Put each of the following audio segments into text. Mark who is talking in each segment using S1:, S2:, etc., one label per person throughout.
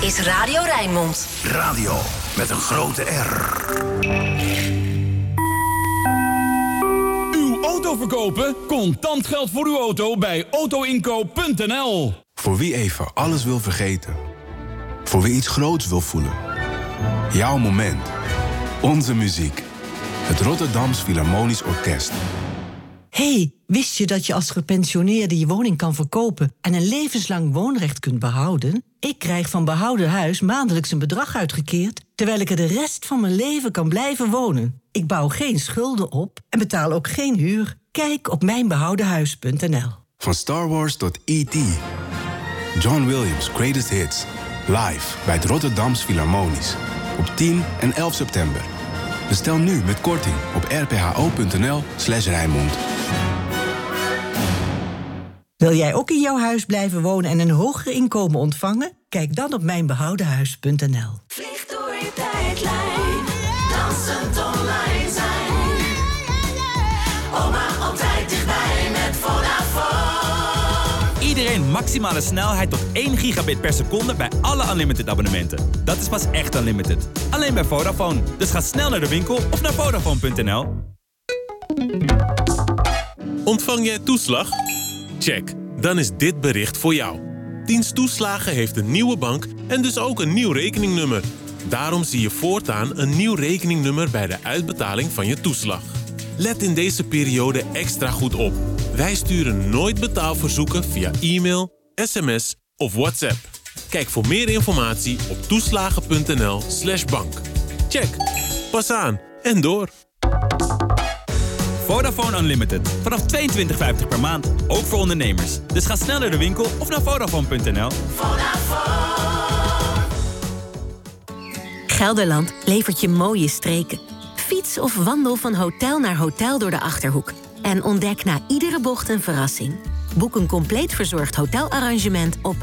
S1: is Radio Rijnmond.
S2: Radio met een grote R.
S3: Uw auto verkopen? Contant geld voor uw auto bij autoinkoop.nl.
S4: Voor wie even alles wil vergeten. Voor wie iets groots wil voelen. Jouw moment. Onze muziek. Het Rotterdams Philharmonisch Orkest.
S5: Hey, wist je dat je als gepensioneerde je woning kan verkopen en een levenslang woonrecht kunt behouden? Ik krijg van Behouden Huis maandelijks een bedrag uitgekeerd, terwijl ik er de rest van mijn leven kan blijven wonen. Ik bouw geen schulden op en betaal ook geen huur. Kijk op mijnbehoudenhuis.nl.
S4: Van Star Wars tot E.T. John Williams' Greatest Hits. Live bij het Rotterdams Philharmonisch. Op 10 en 11 september. Bestel nu met korting op rpho.nl/Rijnmond.
S5: Wil jij ook in jouw huis blijven wonen en een hoger inkomen ontvangen? Kijk dan op mijnbehoudenhuis.nl.
S6: Vlieg door je tijdlijn, dansend online zijn. Oma altijd dichtbij met Vodafone.
S7: Iedereen maximale snelheid tot 1 gigabit per seconde bij alle Unlimited abonnementen. Dat is pas echt Unlimited. Alleen bij Vodafone. Dus ga snel naar de winkel of naar Vodafone.nl.
S8: Ontvang jij toeslag? Check, dan is dit bericht voor jou. Dienst Toeslagen heeft een nieuwe bank en dus ook een nieuw rekeningnummer. Daarom zie je voortaan een nieuw rekeningnummer bij de uitbetaling van je toeslag. Let in deze periode extra goed op. Wij sturen nooit betaalverzoeken via e-mail, sms of WhatsApp. Kijk voor meer informatie op toeslagen.nl/bank. Check, pas aan en door.
S7: Vodafone Unlimited. Vanaf $22,50 per maand. Ook voor ondernemers. Dus ga snel naar de winkel of naar Vodafone.nl.
S6: Vodafone.
S1: Gelderland levert je mooie streken. Fiets of wandel van hotel naar hotel door de Achterhoek. En ontdek na iedere bocht een verrassing. Boek een compleet verzorgd hotelarrangement op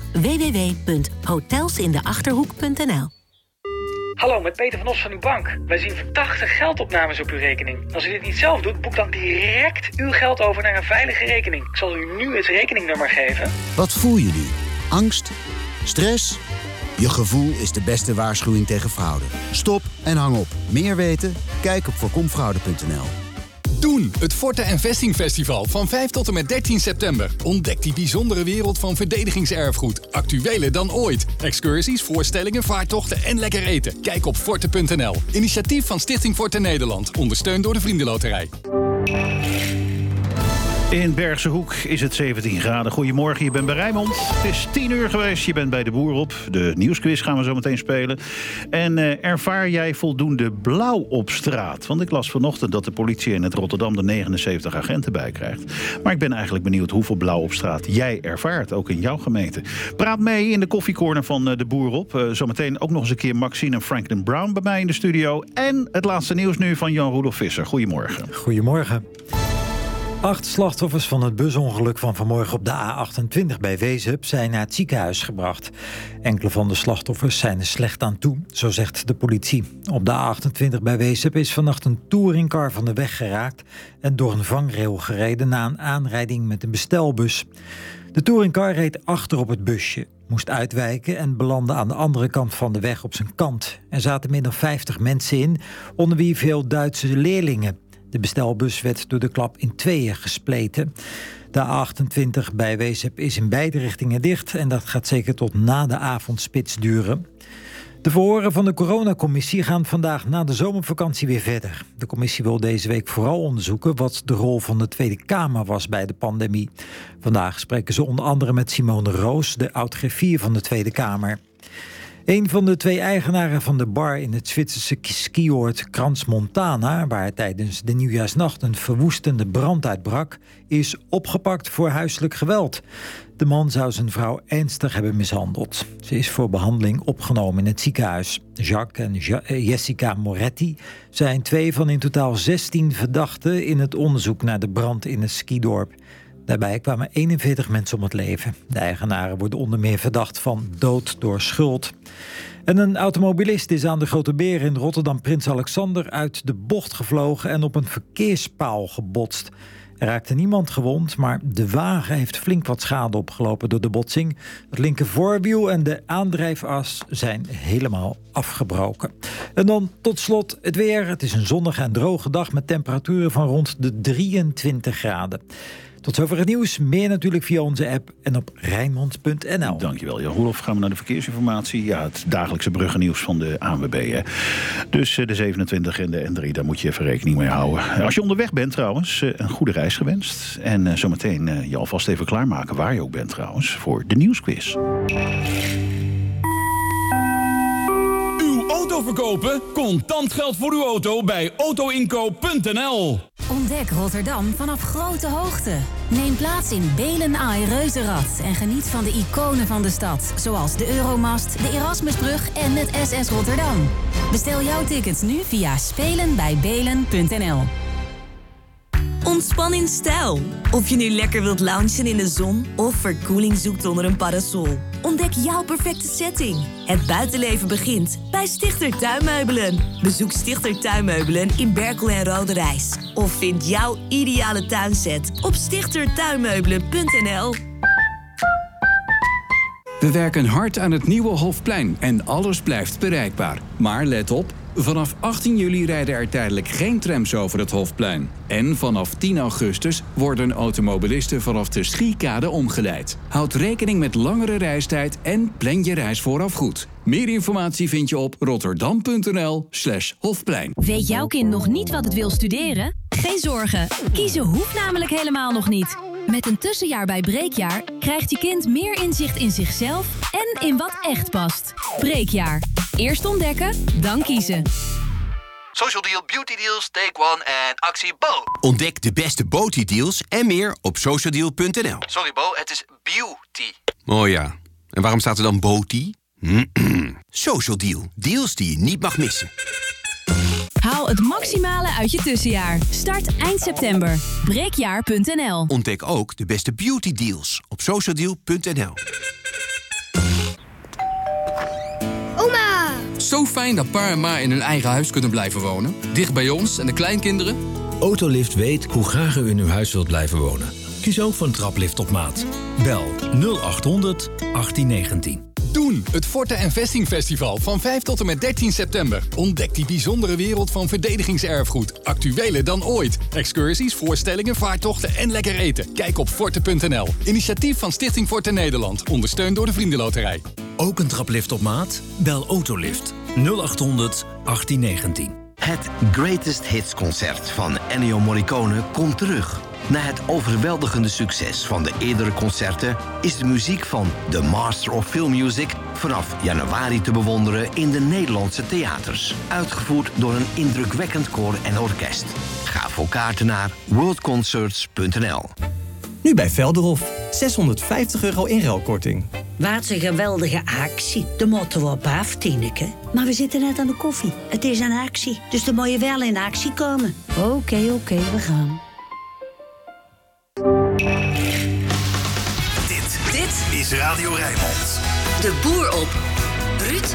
S1: www.hotelsindeachterhoek.nl.
S9: Hallo, met Peter van Os van uw bank. Wij zien verdachte geldopnames op uw rekening. Als u dit niet zelf doet, boek dan direct uw geld over naar een veilige rekening. Ik zal u nu het rekeningnummer geven.
S10: Wat voel je nu? Angst? Stress? Je gevoel is de beste waarschuwing tegen fraude. Stop en hang op. Meer weten? Kijk op voorkomfraude.nl.
S3: Doen, het Forte en Vesting Festival van 5 tot en met 13 september. Ontdek die bijzondere wereld van verdedigingserfgoed. Actueler dan ooit. Excursies, voorstellingen, vaartochten en lekker eten. Kijk op forte.nl. Initiatief van Stichting Forte Nederland. Ondersteund door de Vriendenloterij.
S11: In Bergse Hoek is het 17 graden. Goedemorgen, je bent bij Rijnmond. Het is 10 uur geweest, je bent bij de Boer op. De nieuwsquiz gaan we zo meteen spelen. En ervaar jij voldoende blauw op straat? Want ik las vanochtend dat de politie in het Rotterdam de 79 agenten bij krijgt. Maar ik ben eigenlijk benieuwd hoeveel blauw op straat jij ervaart, ook in jouw gemeente. Praat mee in de koffiecorner van de Boer op. Zometeen ook nog eens een keer Maxine en Franklin Brown bij mij in de studio. En het laatste nieuws nu van Jan-Roelof Visser. Goedemorgen.
S12: Goedemorgen. 8 slachtoffers van het busongeluk van vanmorgen op de A28 bij Wezep zijn naar het ziekenhuis gebracht. Enkele van de slachtoffers zijn er slecht aan toe, zo zegt de politie. Op de A28 bij Wezep is vannacht een touringcar van de weg geraakt en door een vangrail gereden na een aanrijding met een bestelbus. De touringcar reed achter op het busje, moest uitwijken en belandde aan de andere kant van de weg op zijn kant. Er zaten meer dan 50 mensen in, onder wie veel Duitse leerlingen. De bestelbus werd door de klap in tweeën gespleten. De A28 bij Wezep is in beide richtingen dicht en dat gaat zeker tot na de avondspits duren. De verhoren van de coronacommissie gaan vandaag na de zomervakantie weer verder. De commissie wil deze week vooral onderzoeken wat de rol van de Tweede Kamer was bij de pandemie. Vandaag spreken ze onder andere met Simone Roos, de oud-griffier van de Tweede Kamer. Een van de 2 eigenaren van de bar in het Zwitserse skioord Crans-Montana, waar tijdens de nieuwjaarsnacht een verwoestende brand uitbrak, is opgepakt voor huiselijk geweld. De man zou zijn vrouw ernstig hebben mishandeld. Ze is voor behandeling opgenomen in het ziekenhuis. Jacques en Jessica Moretti zijn 2 van in totaal 16 verdachten in het onderzoek naar de brand in het skidorp. Daarbij kwamen 41 mensen om het leven. De eigenaren worden onder meer verdacht van dood door schuld. En een automobilist is aan de Grote Beer in Rotterdam Prins Alexander uit de bocht gevlogen en op een verkeerspaal gebotst. Er raakte niemand gewond, maar de wagen heeft flink wat schade opgelopen door de botsing. Het linker voorwiel en de aandrijfas zijn helemaal afgebroken. En dan tot slot het weer. Het is een zonnige en droge dag met temperaturen van rond de 23 graden. Tot zover het nieuws. Meer natuurlijk via onze app en op Rijnmond.nl.
S11: Dankjewel, Jan Roelof. Gaan we naar de verkeersinformatie. Ja, het dagelijkse bruggennieuws van de ANWB. Hè. Dus de 27 en de N3, daar moet je even rekening mee houden. Als je onderweg bent trouwens, een goede reis gewenst. En zometeen je alvast even klaarmaken waar je ook bent trouwens voor de nieuwsquiz.
S13: Auto verkopen? Contant geld voor uw auto bij autoinkoop.nl.
S14: Ontdek Rotterdam vanaf grote hoogte. Neem plaats in Belen Ai Reuzenrad en geniet van de iconen van de stad. Zoals de Euromast, de Erasmusbrug en het SS Rotterdam. Bestel jouw tickets nu via spelenbijbelen.nl.
S15: Ontspan in stijl. Of je nu lekker wilt loungen in de zon of verkoeling zoekt onder een parasol. Ontdek jouw perfecte setting. Het buitenleven begint bij Stichter Tuinmeubelen. Bezoek Stichter Tuinmeubelen in Berkel en Roderijs. Of vind jouw ideale tuinset op stichtertuinmeubelen.nl.
S16: We werken hard aan het nieuwe Hofplein en alles blijft bereikbaar. Maar let op, vanaf 18 juli rijden er tijdelijk geen trams over het Hofplein. En vanaf 10 augustus worden automobilisten vanaf de Schiekade omgeleid. Houd rekening met langere reistijd en plan je reis vooraf goed. Meer informatie vind je op rotterdam.nl/Hofplein.
S14: Weet jouw kind nog niet wat het wil studeren? Geen zorgen, kiezen hoeft namelijk helemaal nog niet. Met een tussenjaar bij Breekjaar krijgt je kind meer inzicht in zichzelf en in wat echt past. Breekjaar. Eerst ontdekken, dan kiezen.
S2: Social Deal, Beauty Deals, Take One en actie Bo. Ontdek de beste Beauty Deals en meer op socialdeal.nl. Sorry Bo, het is beauty. Oh ja, en waarom staat er dan Beauty? Social Deal, deals die je niet mag missen.
S14: Haal het maximale uit je tussenjaar. Start eind september. Breekjaar.nl.
S2: Ontdek ook de beste beauty deals op socialdeal.nl.
S17: Oma! Zo fijn dat pa en ma in hun eigen huis kunnen blijven wonen. Dicht bij ons en de kleinkinderen.
S18: Autolift weet hoe graag u in uw huis wilt blijven wonen. Kies ook voor een traplift op maat. Bel 0800 1819.
S3: Doen, het Forte en Vesting Festival van 5 tot en met 13 september. Ontdek die bijzondere wereld van verdedigingserfgoed. Actueler dan ooit. Excursies, voorstellingen, vaartochten en lekker eten. Kijk op forte.nl. Initiatief van Stichting Forte Nederland. Ondersteund door de Vriendenloterij.
S18: Ook een traplift op maat? Bel Autolift 0800 1819.
S19: Het Greatest Hits concert van Ennio Morricone komt terug. Na het overweldigende succes van de eerdere concerten is de muziek van The Master of Film Music vanaf januari te bewonderen in de Nederlandse theaters. Uitgevoerd door een indrukwekkend koor en orkest. Ga voor kaarten naar worldconcerts.nl.
S20: Nu bij Velderhof. €650 inruilkorting.
S21: Wat een geweldige actie. De moeten we op af, Tineke. Maar we zitten net aan de koffie. Het is een actie, dus dan moet je wel in actie komen. Oké, we gaan.
S2: Dit is Radio Rijnmond.
S15: De boer op. Ruud